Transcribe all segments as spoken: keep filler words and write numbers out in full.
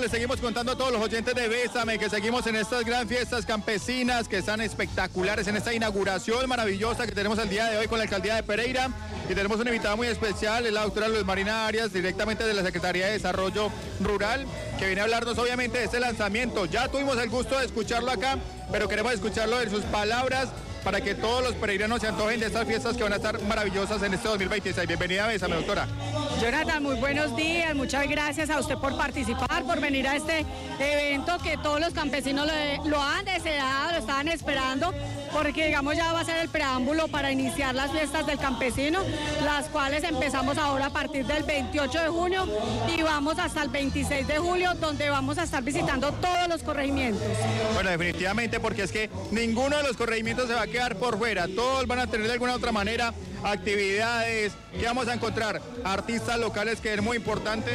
les seguimos contando a todos los oyentes de Bésame que seguimos en estas gran fiestas campesinas que están espectaculares, en esta inauguración maravillosa que tenemos el día de hoy con la alcaldía de Pereira. Y tenemos una invitada muy especial, es la doctora Luz Marina Arias, directamente de la Secretaría de Desarrollo Rural, que viene a hablarnos obviamente de este lanzamiento. Ya tuvimos el gusto de escucharlo acá, pero queremos escucharlo en sus palabras para que todos los pereiranos se antojen de estas fiestas que van a estar maravillosas en este dos mil veintiséis. Bienvenida a Bésame, doctora. Jonathan, muy buenos días, muchas gracias a usted por participar, por venir a este evento que todos los campesinos lo, lo han deseado, lo estaban esperando, porque digamos ya va a ser el preámbulo para iniciar las fiestas del campesino, las cuales empezamos ahora a partir del veintiocho de junio y vamos hasta el veintiséis de julio, donde vamos a estar visitando todos los corregimientos. Bueno, definitivamente, porque es que ninguno de los corregimientos se va a quedar por fuera, todos van a tener de alguna u otra manera actividades. ¿Qué vamos a encontrar? Artistas locales, que es muy importante.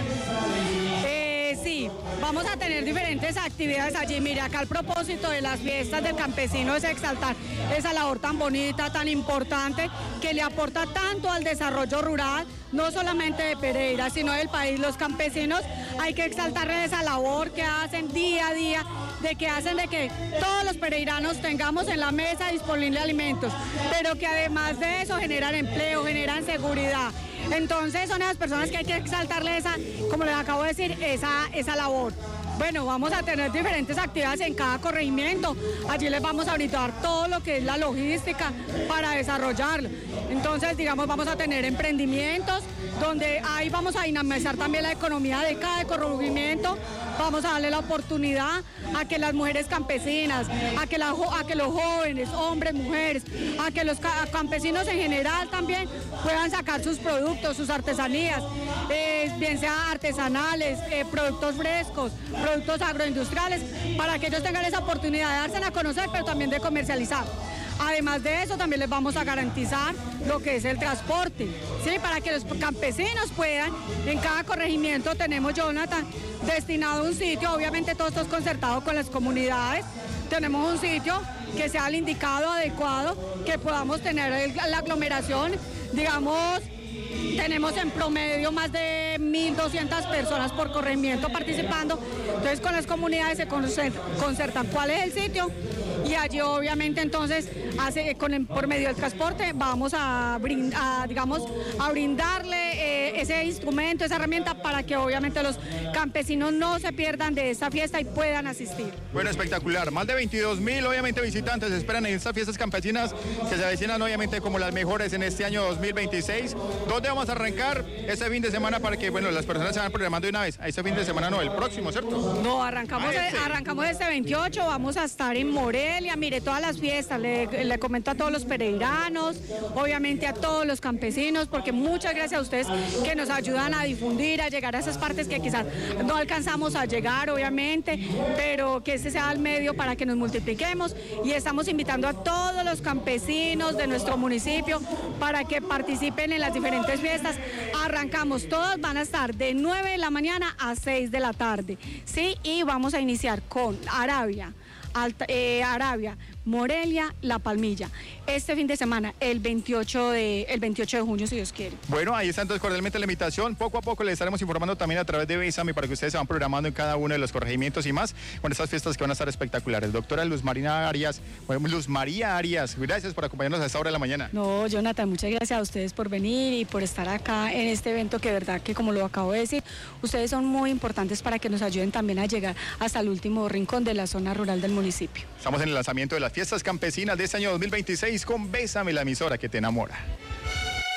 Eh, sí, vamos a tener diferentes actividades allí. Mira, acá el propósito de las fiestas del campesino es exaltar esa labor tan bonita, tan importante, que le aporta tanto al desarrollo rural, no solamente de Pereira, sino del país. Los campesinos hay que exaltar esa labor que hacen día a día, de que hacen de que todos los pereiranos tengamos en la mesa disponible alimentos, pero que además de eso generan empleo, generan seguridad. Entonces son esas personas que hay que exaltarle esa, como les acabo de decir, esa, esa labor. Bueno, vamos a tener diferentes actividades en cada corregimiento. Allí les vamos a brindar todo lo que es la logística para desarrollarlo. Entonces, digamos, vamos a tener emprendimientos donde ahí vamos a dinamizar también la economía de cada corregimiento. Vamos a darle la oportunidad a que las mujeres campesinas, a que, la, a que los jóvenes, hombres, mujeres, a que los campesinos en general también puedan sacar sus productos, sus artesanías, eh, bien sea artesanales, eh, productos frescos, productos agroindustriales, para que ellos tengan esa oportunidad de darse a conocer, pero también de comercializar. Además de eso, también les vamos a garantizar lo que es el transporte, ¿sí? Para que los campesinos puedan, en cada corregimiento tenemos, Jonathan, destinado un sitio, obviamente todo esto es concertado con las comunidades, tenemos un sitio que sea el indicado adecuado, que podamos tener el, la aglomeración, digamos. Tenemos en promedio más de mil doscientas personas por corregimiento participando, entonces con las comunidades se concertan cuál es el sitio y allí obviamente entonces hace, con, por medio del transporte vamos a, brind, a, digamos, a brindarle eh, ese instrumento, esa herramienta para que obviamente los campesinos no se pierdan de esta fiesta y puedan asistir. Bueno, espectacular, más de veintidós mil obviamente visitantes esperan en estas fiestas campesinas que se avecinan obviamente como las mejores en este año dos mil veintiséis. ¿Dónde vamos a arrancar este fin de semana para que, bueno, las personas se van programando de una vez? A este fin de semana no, el próximo, ¿cierto? No, arrancamos, ah, este. arrancamos este veintiocho, vamos a estar en Morelia, mire, todas las fiestas, le, le comento a todos los pereiranos, obviamente a todos los campesinos, porque muchas gracias a ustedes que nos ayudan a difundir, a llegar a esas partes que quizás no alcanzamos a llegar, obviamente, pero que este sea el medio para que nos multipliquemos y estamos invitando a todos los campesinos de nuestro municipio para que participen en las diferentes fiestas. Arrancamos, todos van a estar de nueve de la mañana a seis de la tarde, ¿sí? Y vamos a iniciar con Arabia, Alta, eh, Arabia, Morelia, La Palmilla. Este fin de semana, el veintiocho de, el veintiocho de junio, si Dios quiere. Bueno, ahí está entonces cordialmente la invitación. Poco a poco les estaremos informando también a través de Bésame para que ustedes se van programando en cada uno de los corregimientos y más con estas fiestas que van a estar espectaculares. Doctora Luz Marina Arias, bueno, Luz María Arias, gracias por acompañarnos a esta hora de la mañana. No, Jonathan, muchas gracias a ustedes por venir y por estar acá en este evento que de verdad que, como lo acabo de decir, ustedes son muy importantes para que nos ayuden también a llegar hasta el último rincón de la zona rural del municipio. Estamos en el lanzamiento de las fiestas campesinas de este año dos mil veintiséis con Bésame, la emisora que te enamora.